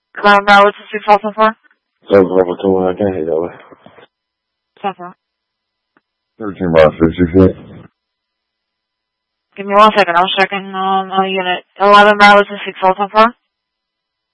What's the 6 That was level 2 I can't hear that way. Suffer. 13 by 66. Give me 1 second. I'm checking on unit 11 Bravo 6 Alpha.